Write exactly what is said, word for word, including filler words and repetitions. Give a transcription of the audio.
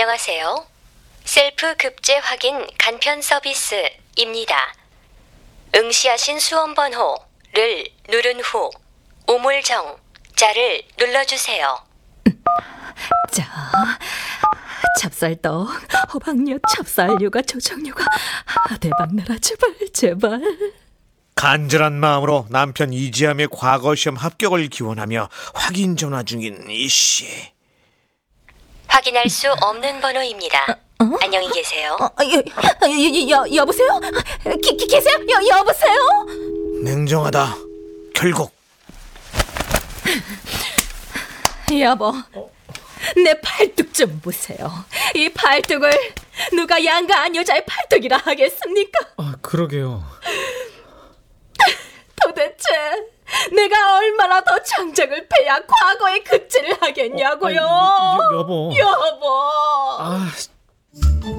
안녕하세요. 셀프 급제 확인 간편 서비스입니다. 응시하신 수험번호를 누른 후 우물정 자를 눌러주세요. 자, 찹쌀떡, 호박엿, 찹쌀유가, 조정유가. 대박나라 제발 제발. 간절한 마음으로 남편 이지함의 과거 시험 합격을 기원하며 확인 전화 중인 이씨. 확인할 수 없는 번호입니다. 어? 안녕히 계세요. 어, 여, 여, 여, 여보세요? 기, 기, 계세요? 여, 여보세요? 냉정하다. 결국 여보, 내 팔뚝 좀 보세요. 이 팔뚝을 누가 양가한 여자의 팔뚝이라 하겠습니까? 아, 그러게요. 도대체 내가 얼마나 더 장작을 패야 과거의 급제를 하겠냐고요. 어, 아니, 여, 여보. 여보. 아,